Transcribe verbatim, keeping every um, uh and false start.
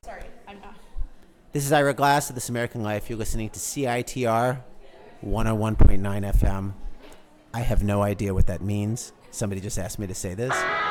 Sorry, I'm not. This is Ira Glass of This American Life. You're listening to C I T R one oh one point nine F M. I have no idea what that means. Somebody just asked me to say this.